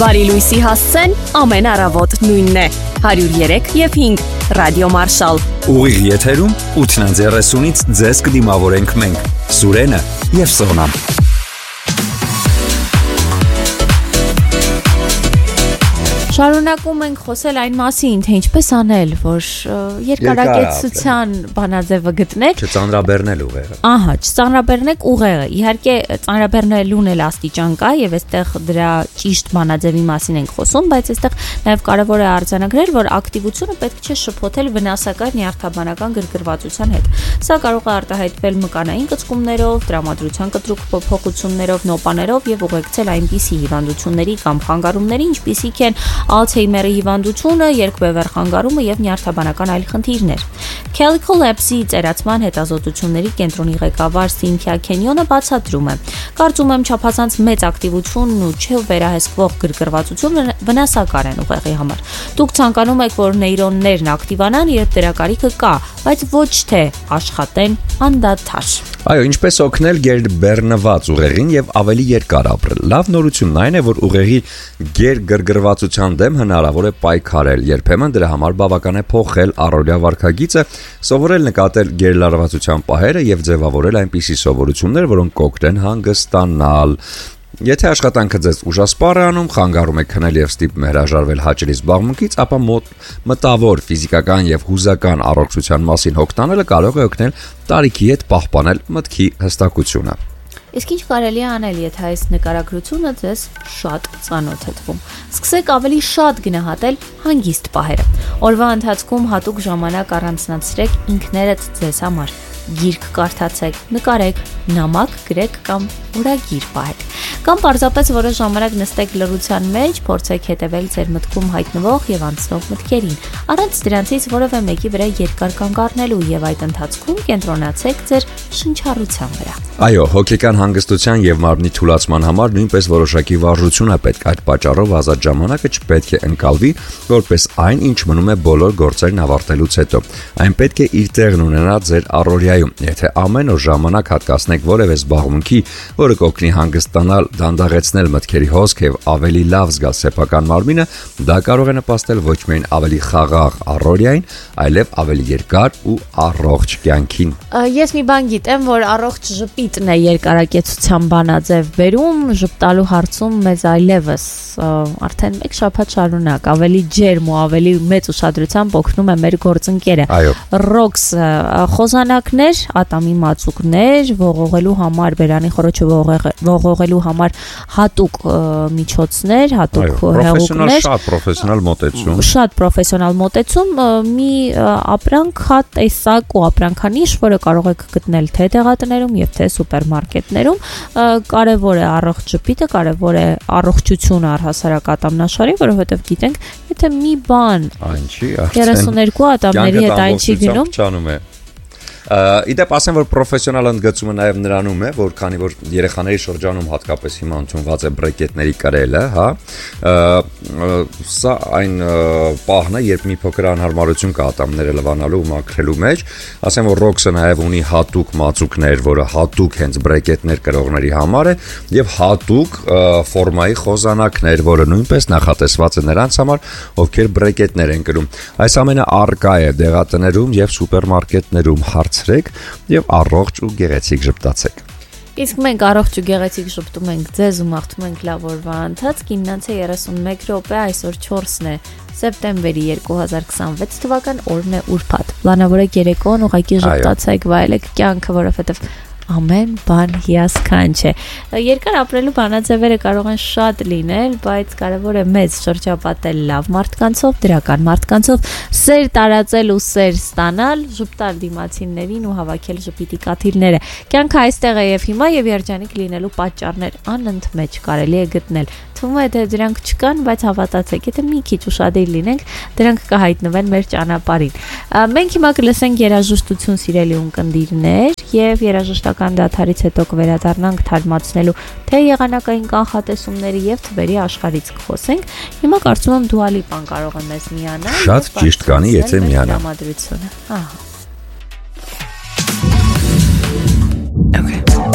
Բարի լույսի հասցեն ամեն առավոտ նույնն է 103 և 5 ռադիո Մարշալ Ուղիղ եթերում 8:30-ից ձեզ կդիմավորենք մենք Սուրենը և Սոնան Շարունակում ենք խոսել այն մասին, թե ինչպես անել, որ երկարակեցության բանաձևը գտնել, չծանրաբեռնել ուղեղը։ Ահա, չծանրաբեռնեք ուղեղը։ Իհարկե, ծանրաբեռնելուն էլ աստիճան կա եւ այստեղ դրա ճիշտ բանաձևի մասին ենք խոսում, բայց այստեղ նաեւ կարեւոր է արձանագրել, որ ակտիվությունը պետք չէ շփոթել վնասակար նյարդաբանական գրգռվածության հետ։ Սա կարող է արտահայտվել մկանային կծկումներով, տրամադրության կտրուկ փոփոխություններով, նոպաներով եւ ուղեկցել այնպիսի հիվանդությունների կամ խանգարումների, ինչպիսիք են Ալցհեյմերի հիվանդությունը, երկբևեռ խանգարումը եւ նյարդաբանական այլ խնդիրներ։ Calico Labs-ի ծերացման հետազոտությունների կենտրոնի ղեկավար Սինթիա Քենյոնը բացատրում է. Կարծում եմ չափազանց մեծ ակտիվությունն ու չվերահսկվող գրգռվածությունը վնասակար են ուղեղի համար։ Դուք ցանկանում եք, որ նեյրոններն ակտիվանան, երբ դրա կարիքը կա, բայց ոչ թե աշխատեն անդադար։ Այո, ինչպես օգնել գերբեռնված ուղեղին եւ ավելի երկար ապրել։ Լավ նորությունն այն է, որ ուղեղի գերգռգռվածության դեմ հնարավոր է պայքարել։ Երբեմն դրա համար բավական է փոխել առօրյա վարքագիծը, սովորել նկատել գերլարվածության պահերը եւ ձևավորել այնպիսի սովորություններ, որոնք կօգնեն հանգստանալ։ Եթե աշխատանքը ձեզ ուժասպառ է անում, խանգարում է քնել եւ ստիպում հրաժարվել հաճելի զբաղմունքից, ապա մտավոր, ֆիզիկական եւ հուզական առողջության մասին հոգտանելը կարող է օգնել տարիքի հետ պահպանել մտքի հստակությունը։ Իսկ ինչ կարելի է անել, եթե այս նկարագրությունը ձեզ շատ ծանոթ է թվում։ Սկսեք ավելի շատ գնահատել հանգիստ պահերը։ Օրվա ընթացքում հատուկ ժամանակ առանձնացրեք ինքներդ ձեզ համար։ Գիրք կարդացեք, նկարեք, նամակ գրեք կամ օրագիր պահեք։ Կամ պարզապես որոշ ժամանակ նստեք լռության մեջ, փորձեք հետևել ձեր մտքում հայտնվող եւ անցնող մտքերին, առանց դրանցից որևէ մեկի վրա երկար կանգ առնելու եւ այդ ընթացքում կենտրոնացեք ձեր շնչառության վրա։ Այո, հոգեկան հանգստության եւ մարմնի թուլացման համար նույնպես որոշակի վարժություն է պետք։ Այդ պատճառով ազատ ժամանակը չպետք է ընկալվի որպես այն, ինչ մնում է բոլոր գործերն ավարտելուց հետո։ Այն պետք է իր տեղն ունենա ձեր առօրյայում։ Եթե ամեն օր ժամանակ հատկացնեք որևէ զբաղմունքի, որը կօգնի հանգստանալ, դանդաղեցնել մտքերի հոսք եւ ավելի լավ զգալ սեփական մարմինը, դա կարող է նպաստել ոչ միայն ավելի խաղաղ առօրյային, այլև ավելի երկար ու առողջ կյանքին։ Ես մի բան գիտեմ, որ առողջ ժպիտն է երկարակեցության բանաձև բերում, ժպտալու հարցում մեզ այլևս արդեն մեկ շաբաթ շարունակ ավելի ջերմ ու ավելի մեծ ուշադրությամբ օգնում է մեր գործընկերը։ Ռոքս խոզանակներ, ատամի մածուկներ, ողողելու համար, բերանի խոռոչը ողողելու համար հատուկ միջոցներ, հատուկ հեղուկներ, շատ պրոֆեսիոնալ մոտեցում, մի ապրանքատեսակ ու ապրանքանիշ, որը կարող եք գտնել թե դեղատներում եւ թե սուպերմարկետներում, կարեւոր է առողջ ժպիտը, կարեւոր է առողջությունը առհասարակ ատամնաշարի, որովհետեւ գիտենք, եթե մի բան 32 ատամների հետ այն չի գնում, Իդեպ ասեմ, որ պրոֆեսիոնալ ընդգծումը նաև նրանում է, որ քանի որ երեխաների շրջանում հատկապես հիմա ընդունված է բրեկետների կրելը, հա, սա այն պահն է, երբ մի փոքր անհարմարություն կա ատամները լվանալու ու մաքրելու մեջ, ասեմ, որ ռոքսը նաև ունի հատուկ մածուկներ, որը հատուկ հենց բրեկետներ կրողների համար է, եւ հատուկ ֆորմայի խոզանակներ, որը նույնպես նախատեսված է նրանց համար, ովքեր բրեկետներ են կրում։ Այս ամենը առկա է դեղատներում եւ սուպերմարկետներում եւ առողջ ու գեղեցիկ ժպտացեք։ Իսկ մենք առողջ ու գեղեցիկ ժպտում ենք ձեզ ու մաղթում ենք լավ օրվա ընթացք։ 9:31 րոպե, այսօր 4-ն է սեպտեմբերի 2026 թվական, օրն է ուրբաթ։ Պլանավորեք երեկոն, ուղղակի ժպտացեք, վայելեք կյանքը, որովհետեւ ամեն բան հիասքանչ է։ Երկար ապրելու բանաձևերը կարող են շատ լինել, բայց կարևոր է մեծ շրջապատել լավ մարդկանցով, դրական մարդկանցով, սեր տարածել ու սեր ստանալ, ժպտալ դիմացիներին ու հավաքել ժպիտի կաթիլները։ Կյանքը այստեղ է եւ հիմա եւ երջանիկ լինելու պատճառներ անընդմեջ կարելի է գտնել։ Թվում է թե դրանք չկան, բայց հավատացեք, եթե մի քիչ ուշադիր լինենք, դրանք կհայտնվեն մեր ճանապարհին։ Մենք հիմա կլսենք երաժշտություն, սիրելի ունկնդիրներ, եւ երաժշտական դադարից հետո կվերադառնանք թարմացնելու թե եղանակային կանխատեսումների եւ թվերի աշխարհից կխոսենք։ Հիմա կարծում եմ Դուա Լիպան կարող է մեզ միանալ։ Շատ ճիշտ կանի, եթե միանա։ Ահա